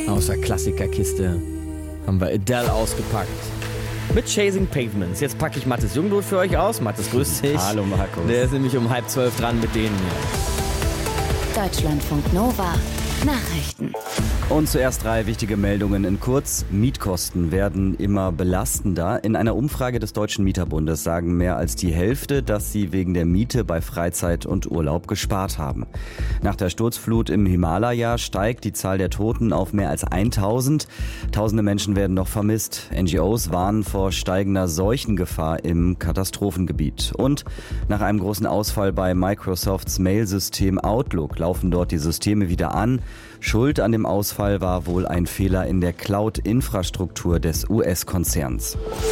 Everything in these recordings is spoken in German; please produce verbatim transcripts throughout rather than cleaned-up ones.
Aus der Klassikerkiste haben wir Adele ausgepackt. Mit Chasing Pavements. Jetzt packe ich Mathis Jungblut für euch aus. Mathis, grüß dich. Hallo Markus. Der ist nämlich um halb zwölf dran mit denen hier. Deutschlandfunk Nova. Nachrichten. Und zuerst drei wichtige Meldungen in kurz. Mietkosten werden immer belastender. In einer Umfrage des Deutschen Mieterbundes sagen mehr als die Hälfte, dass sie wegen der Miete bei Freizeit und Urlaub gespart haben. Nach der Sturzflut im Himalaya steigt die Zahl der Toten auf mehr als tausend. Tausende Menschen werden noch vermisst. N G Os warnen vor steigender Seuchengefahr im Katastrophengebiet. Und nach einem großen Ausfall bei Microsofts Mailsystem Outlook laufen dort die Systeme wieder an. Schuld an dem Ausfall war wohl ein Fehler in der Cloud-Infrastruktur des U S-Konzerns.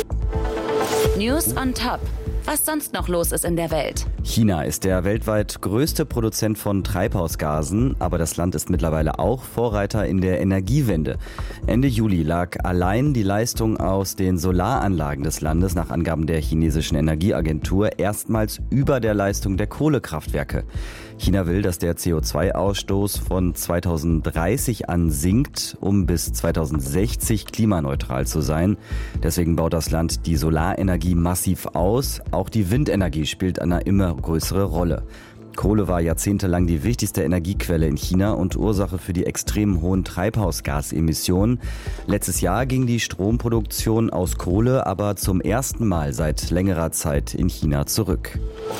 News on Top. Was sonst noch los ist in der Welt. China ist der weltweit größte Produzent von Treibhausgasen, aber das Land ist mittlerweile auch Vorreiter in der Energiewende. Ende Juli lag allein die Leistung aus den Solaranlagen des Landes nach Angaben der chinesischen Energieagentur erstmals über der Leistung der Kohlekraftwerke. China will, dass der C O zwei Ausstoß von zweitausenddreißig an sinkt, um bis zweitausendsechzig klimaneutral zu sein. Deswegen baut das Land die Solarenergie massiv aus. Auch die Windenergie spielt eine immer größere Rolle. Kohle war jahrzehntelang die wichtigste Energiequelle in China und Ursache für die extrem hohen Treibhausgasemissionen. Letztes Jahr ging die Stromproduktion aus Kohle aber zum ersten Mal seit längerer Zeit in China zurück.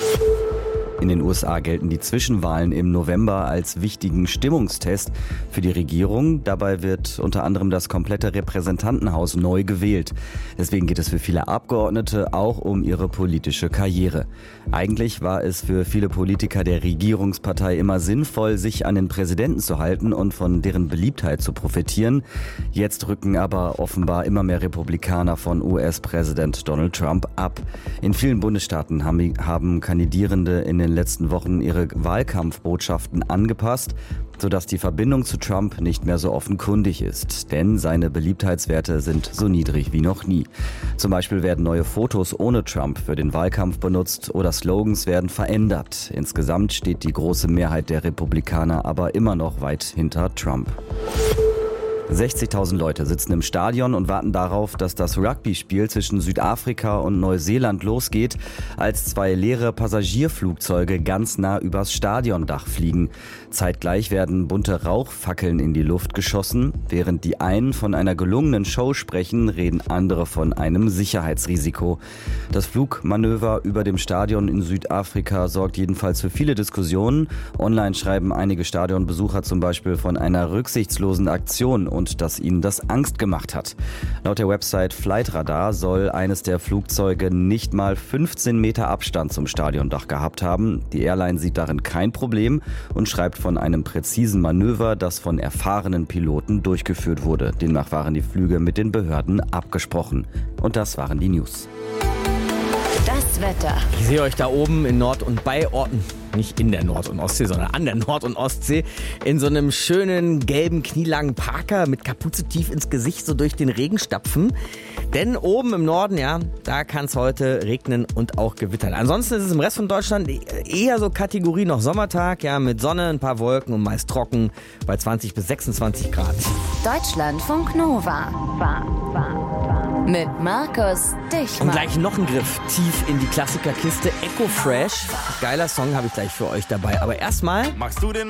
In den U S A gelten die Zwischenwahlen im November als wichtigen Stimmungstest für die Regierung. Dabei wird unter anderem das komplette Repräsentantenhaus neu gewählt. Deswegen geht es für viele Abgeordnete auch um ihre politische Karriere. Eigentlich war es für viele Politiker der Regierungspartei immer sinnvoll, sich an den Präsidenten zu halten und von deren Beliebtheit zu profitieren. Jetzt rücken aber offenbar immer mehr Republikaner von U S-Präsident Donald Trump ab. In vielen Bundesstaaten haben, haben Kandidierende in den letzten Wochen ihre Wahlkampfbotschaften angepasst, sodass die Verbindung zu Trump nicht mehr so offenkundig ist. Denn seine Beliebtheitswerte sind so niedrig wie noch nie. Zum Beispiel werden neue Fotos ohne Trump für den Wahlkampf benutzt oder Slogans werden verändert. Insgesamt steht die große Mehrheit der Republikaner aber immer noch weit hinter Trump. sechzigtausend Leute sitzen im Stadion und warten darauf, dass das Rugby-Spiel zwischen Südafrika und Neuseeland losgeht, als zwei leere Passagierflugzeuge ganz nah übers Stadiondach fliegen. Zeitgleich werden bunte Rauchfackeln in die Luft geschossen. Während die einen von einer gelungenen Show sprechen, reden andere von einem Sicherheitsrisiko. Das Flugmanöver über dem Stadion in Südafrika sorgt jedenfalls für viele Diskussionen. Online schreiben einige Stadionbesucher zum Beispiel von einer rücksichtslosen Aktion und dass ihnen das Angst gemacht hat. Laut der Website Flightradar soll eines der Flugzeuge nicht mal fünfzehn Meter Abstand zum Stadiondach gehabt haben. Die Airline sieht darin kein Problem und schreibt von einem präzisen Manöver, das von erfahrenen Piloten durchgeführt wurde. Demnach waren die Flüge mit den Behörden abgesprochen. Und das waren die News. Das Wetter. Ich sehe euch da oben in Nord- und bei Orten, nicht in der Nord- und Ostsee, sondern an der Nord- und Ostsee, in so einem schönen gelben, knielangen Parker mit Kapuze tief ins Gesicht so durch den Regen stapfen. Denn oben im Norden, ja, da kann es heute regnen und auch gewittern. Ansonsten ist es im Rest von Deutschland eher so Kategorie noch Sommertag, ja, mit Sonne, ein paar Wolken und meist trocken bei zwanzig bis sechsundzwanzig Grad. Deutschlandfunk Nova. War, war, war. Mit Markus Dichmann. Und gleich noch ein Griff tief in die Klassikerkiste. Echo Fresh. Geiler Song habe ich gleich für euch dabei. Aber erstmal Machst du den